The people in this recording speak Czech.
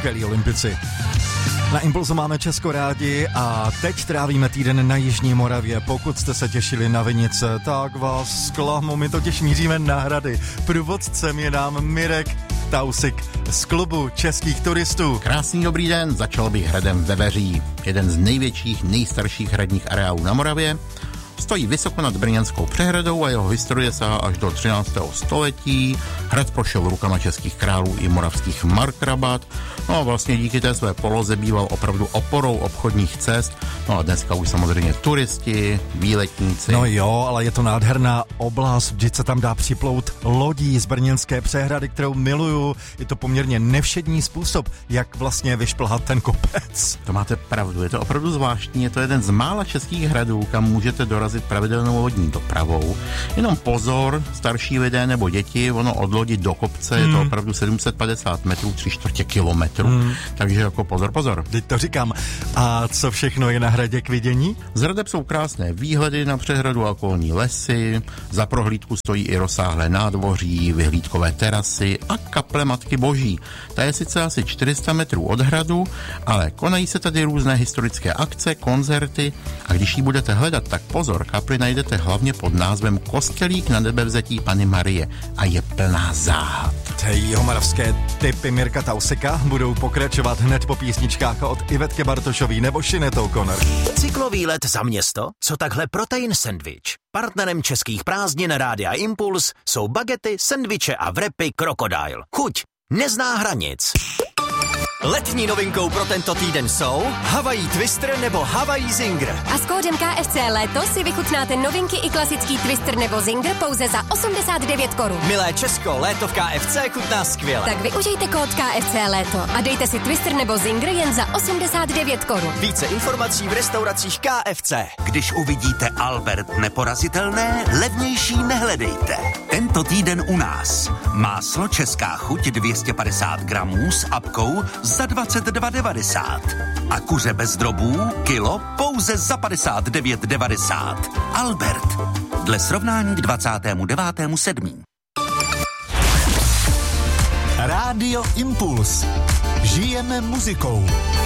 skvělí olympici. Na Impulzu máme Česko rádi a teď trávíme týden na Jižní Moravě. Pokud jste se těšili na Vinice, tak vás zklamu, my totiž míříme na Hrady. Průvodcem je nám Mirek Tausik z klubu českých turistů. Krásný dobrý den, začal bych hradem Veveří, jeden z největších, nejstarších hradních areálů na Moravě. Stojí vysoko nad Brněnskou přehradou a jeho historie sahá až do 13. století. Hrad prošel rukama českých králů i moravských markrabat. No a vlastně díky té své poloze býval opravdu oporou obchodních cest. No a dneska už samozřejmě turisti, výletníci. No jo, ale je to nádherná oblast, vždyť se tam dá připlout lodí z Brněnské přehrady, kterou miluju. Je to poměrně nevšední způsob, jak vlastně vyšplhat ten kopec. To máte pravdu, je to opravdu zvláštní. Je to jeden z mála českých hradů, kam můžete dorazit pravidelnou vodní dopravou. Jenom pozor, starší lidé nebo děti, ono od lodi do kopce je to opravdu 750 metrů, 3/4 kilometru. Takže jako pozor. Teď to říkám. A co všechno je na hradě k vidění? Z hradeb jsou krásné výhledy na přehradu a okolní lesy, za prohlídku stojí i rozsáhlé nádvoří, vyhlídkové terasy a kaple Matky Boží. Ta je sice asi 400 metrů od hradu, ale konají se tady různé historické akce, koncerty a když ji budete hledat, tak pozor, kapli najdete hlavně pod názvem Kostelík na Nebevzetí Panny Marie a je plná záhad. Jihomoravské tipy Mirka Tausika budou pokračovat hned po písničkách od Ivetky Bartošový nebo Sinead O'Connor. Cyklový let za město? Co takhle protein sandwich? Partnerem českých prázdnin Rádia Impuls jsou bagety, sendviče a wrapy Crocodile. Chuť nezná hranic. Letní novinkou pro tento týden jsou Hawaii Twister nebo Hawaii Zinger. A s kódem KFC Léto si vychutnáte novinky i klasický Twister nebo Zinger pouze za 89 korun. Milé Česko, léto v KFC chutná skvěle. Tak využijte kód KFC Léto a dejte si Twister nebo Zinger jen za 89 korun. Více informací v restauracích KFC. Když uvidíte Albert neporazitelné, levnější nehledejte. Tento týden u nás. Máslo Česká chuť 250 gramů s apkou za 22,90. A kuře bez drobů kilo pouze za 59,90. Albert. Dle srovnání k 29.7. Rádio Impuls. Žijeme muzikou.